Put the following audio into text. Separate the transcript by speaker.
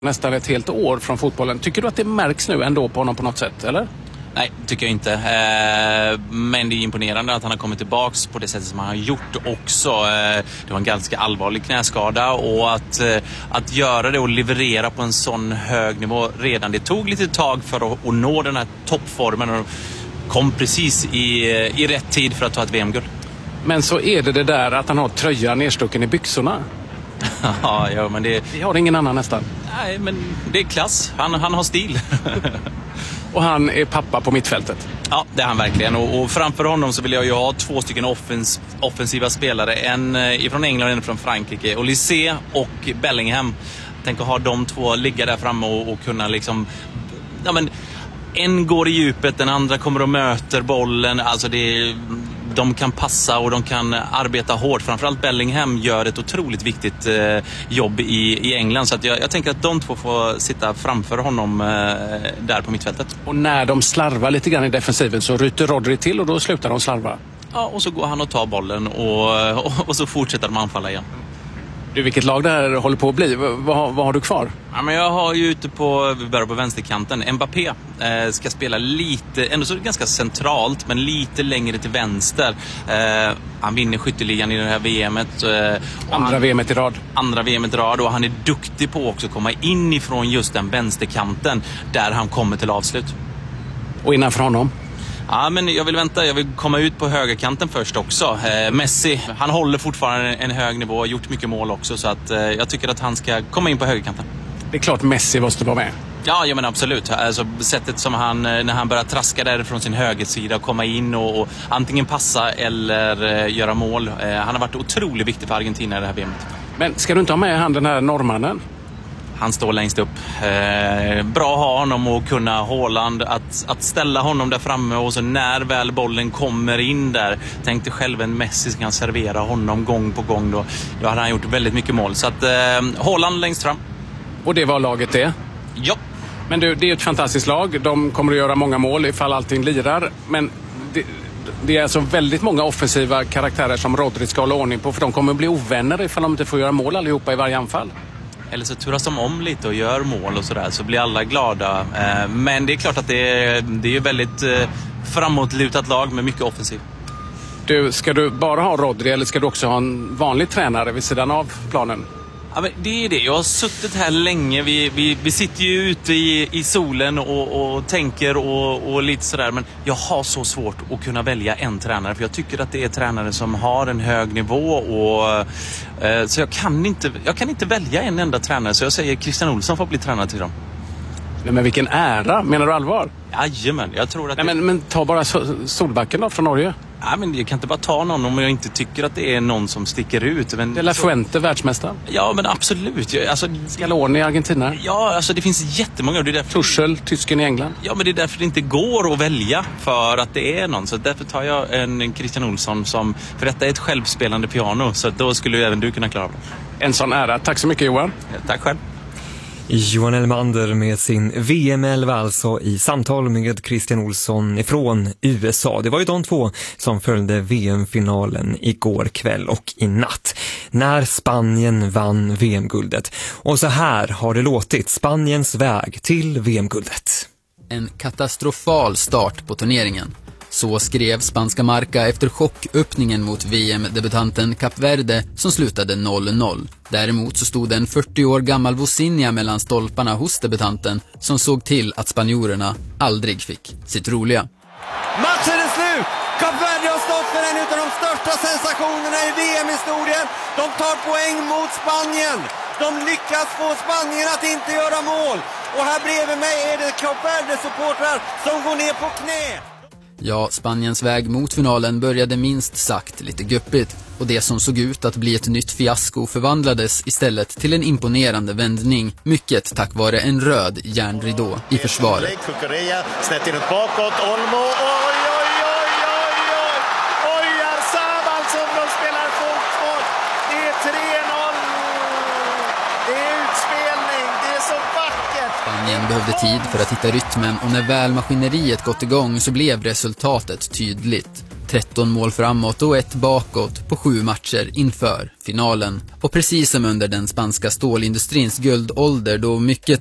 Speaker 1: nästan ett helt år från fotbollen. Tycker du att det märks nu ändå på honom på något sätt, eller?
Speaker 2: Nej, tycker jag inte. Men det är imponerande att han har kommit tillbaks på det sättet som han har gjort också. Det var en ganska allvarlig knäskada och att göra det och leverera på en sån hög nivå redan. Det tog lite tag för att nå den här toppformen och kom precis i rätt tid för att ta ett VM-guld.
Speaker 1: Men så är det där att han har tröjan nedstucken i byxorna.
Speaker 2: Ja, men det
Speaker 1: har ingen annan nästan.
Speaker 2: Nej, men det är klass. Han har stil.
Speaker 1: Och han är pappa på mittfältet.
Speaker 2: Ja, det är han verkligen. Och framför honom så vill jag ju ha 2 stycken offensiva spelare. En från England och en från Frankrike. Olise och Bellingham. Tänk att ha de 2 ligga där framme och kunna liksom... Ja, men en går i djupet, den andra kommer och möter bollen. Alltså de kan passa och de kan arbeta hårt. Framförallt Bellingham gör ett otroligt viktigt jobb i England. Så att jag tänker att de 2 får sitta framför honom där på mittfältet.
Speaker 1: Och när de slarvar lite grann i defensiven så ryter Rodri till och då slutar de slarva.
Speaker 2: Ja, och så går han och tar bollen och så fortsätter de anfalla igen.
Speaker 1: Du, vilket lag det här håller på att bli? Vad har du kvar?
Speaker 2: Ja, men jag har ju ute på vänsterkanten. Mbappé ska spela lite, ändå så är det ganska centralt, men lite längre till vänster. Han vinner skytteligan i det här VMet.
Speaker 1: Andra VMet i rad.
Speaker 2: Andra VMet i rad, och han är duktig på också att komma in ifrån just den vänsterkanten där han kommer till avslut.
Speaker 1: Och innanför honom?
Speaker 2: Ja, men jag vill vänta. Jag vill komma ut på högerkanten först också. Messi, han håller fortfarande en hög nivå, har gjort mycket mål också, så att jag tycker att han ska komma in på högerkanten.
Speaker 1: Det är klart Messi måste vara med.
Speaker 2: Ja, men absolut. Alltså, sättet som när han börjar traska där från sin högersida och komma in och antingen passa eller göra mål. Han har varit otroligt viktig för Argentina i det här VMet.
Speaker 1: Men ska du inte ha med han den här norrmannen?
Speaker 2: Han står längst upp. Bra att ha honom och kunna Haaland att ställa honom där framme, och så när väl bollen kommer in där, tänk dig själv en Messi kan servera honom gång på gång, då hade han gjort väldigt mycket mål. Så att Haaland längst fram.
Speaker 1: Och det var laget det?
Speaker 2: Ja.
Speaker 1: Men det är ett fantastiskt lag. De kommer att göra många mål ifall allting lirar. Men det är alltså väldigt många offensiva karaktärer som Rodri ska hålla ordning på, för de kommer att bli ovänner ifall de inte får göra mål allihopa i varje anfall.
Speaker 2: Eller så turas de om lite och gör mål och sådär, så blir alla glada. Men det är klart att det är väldigt framåtlutat lag med mycket offensiv.
Speaker 1: Du, ska du bara ha Rodri eller ska du också ha en vanlig tränare vid sidan av planen?
Speaker 2: Ja, men det är det. Jag har suttit här länge. Vi sitter ju ute i solen och tänker och lite sådär. Men jag har så svårt att kunna välja en tränare. För jag tycker att det är tränare som har en hög nivå. Så jag kan inte välja en enda tränare. Så jag säger Christian Olsson får bli tränare till dem.
Speaker 1: Nej, men vilken ära. Menar du allvar?
Speaker 2: Jajamän, jag tror att...
Speaker 1: Nej, men ta bara Solbacken då från Norge.
Speaker 2: Ja, men jag kan inte bara ta någon om jag inte tycker att det är någon som sticker ut. Men
Speaker 1: De La Fuente, världsmästaren.
Speaker 2: Ja, men absolut.
Speaker 1: Scaloni i Argentina.
Speaker 2: Ja, alltså det finns jättemånga. Det är därför...
Speaker 1: Tuchel, tysken i England.
Speaker 2: Ja, men det är därför det inte går att välja, för att det är någon. Så därför tar jag en Christian Olsson för detta är ett självspelande piano. Så då skulle ju även du kunna klara det.
Speaker 1: En sån ära. Tack så mycket, Johan.
Speaker 2: Ja, tack själv.
Speaker 3: Johan Elmander med sin VM-11 alltså i samtal med Christian Olsson ifrån USA. Det var ju de 2 som följde VM-finalen igår kväll och i natt när Spanien vann VM-guldet. Och så här har det låtit Spaniens väg till VM-guldet.
Speaker 4: En katastrofal start på turneringen. Så skrev spanska Marca efter chocköppningen mot VM-debutanten Kap Verde som slutade 0-0. Däremot så stod en 40 år gammal Vozinha mellan stolparna hos debutanten som såg till att spanjorerna aldrig fick sitt roliga.
Speaker 5: Matchen är slut! Kap Verde har stått för en av de största sensationerna i VM-historien. De tar poäng mot Spanien. De lyckas få Spanien att inte göra mål. Och här bredvid mig är det Kap Verde-supportrar som går ner på knä.
Speaker 4: Ja, Spaniens väg mot finalen började minst sagt lite guppigt, och det som såg ut att bli ett nytt fiasko förvandlades istället till en imponerande vändning, mycket tack vare en röd järnridå i försvaret.
Speaker 5: Cucurella snett in bakåt, Olmo, oj, Arzabal som de spelar fotboll, det är 3-0, det är utspelning, det är så vackert.
Speaker 4: Spanien behövde tid för att hitta rytmen, och när väl maskineriet gått igång så blev resultatet tydligt. 13 mål framåt och 1 bakåt på 7 matcher inför finalen. Och precis som under den spanska stålindustrins guldålder då mycket